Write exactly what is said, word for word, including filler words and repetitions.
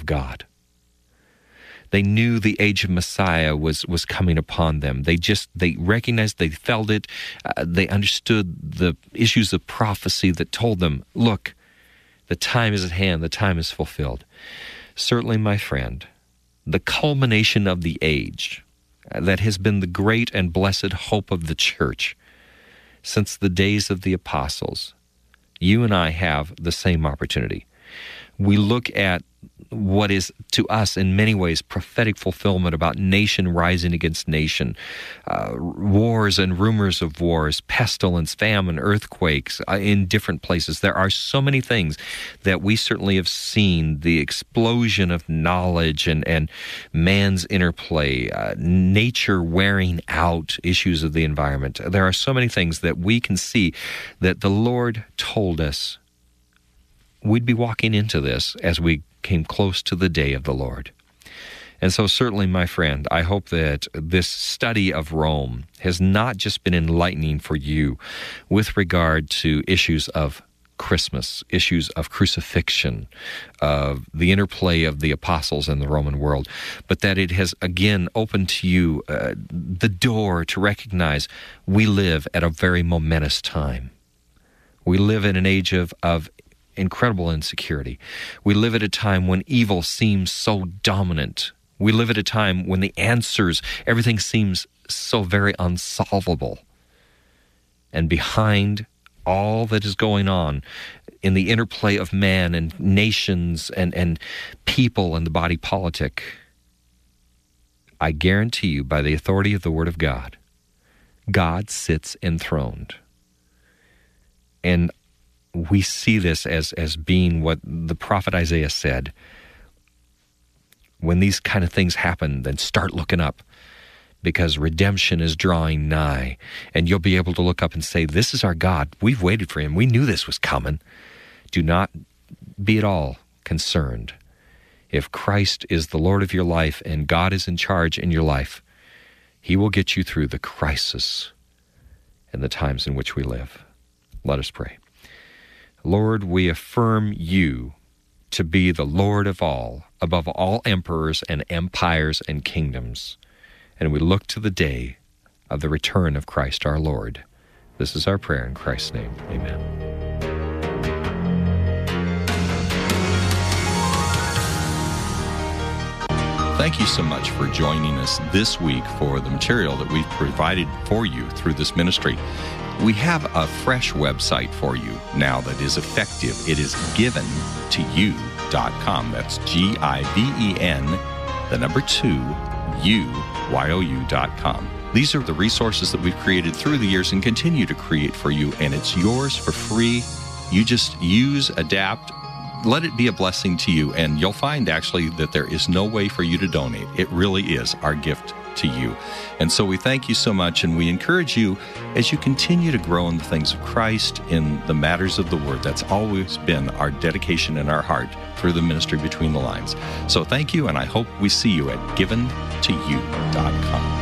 God. They knew the age of Messiah was, was coming upon them. They just, they recognized, they felt it. Uh, they understood the issues of prophecy that told them, look, the time is at hand, the time is fulfilled. Certainly, my friend, the culmination of the age uh, that has been the great and blessed hope of the church since the days of the apostles, you and I have the same opportunity. We look at what is to us in many ways prophetic fulfillment about nation rising against nation, uh, wars and rumors of wars, pestilence, famine, earthquakes uh, in different places. There are so many things that we certainly have seen, the explosion of knowledge and, and man's interplay, uh, nature wearing out issues of the environment. There are so many things that we can see that the Lord told us we'd be walking into this as we came close to the day of the Lord. And so certainly, my friend, I hope that this study of Rome has not just been enlightening for you with regard to issues of Christmas, issues of crucifixion, of the interplay of the apostles and the Roman world, but that it has again opened to you uh, the door to recognize we live at a very momentous time. We live in an age of, of incredible insecurity. We live at a time when evil seems so dominant. We live at a time when the answers, everything seems so very unsolvable. And behind all that is going on in the interplay of man and nations and, and people and the body politic, I guarantee you, by the authority of the Word of God, God sits enthroned. And we see this as, as being what the prophet Isaiah said. When these kind of things happen, then start looking up, because redemption is drawing nigh. And you'll be able to look up and say, this is our God. We've waited for him. We knew this was coming. Do not be at all concerned. If Christ is the Lord of your life and God is in charge in your life, he will get you through the crisis and the times in which we live. Let us pray. Lord, we affirm you to be the Lord of all, above all emperors and empires and kingdoms. And we look to the day of the return of Christ our Lord. This is our prayer in Christ's name. Amen. Thank you so much for joining us this week for the material that we've provided for you through this ministry. We have a fresh website for you now that is effective. It is given to you dot com. That's G I V E N, the number two, U, Y O U dot com. These are the resources that we've created through the years and continue to create for you, and it's yours for free. You just use, adapt, let it be a blessing to you, and you'll find actually that there is no way for you to donate. It really is our gift to you. And so we thank you so much, and we encourage you as you continue to grow in the things of Christ, in the matters of the Word. That's always been our dedication and our heart through the ministry Between the Lines. So thank you, and I hope we see you at given to you dot com.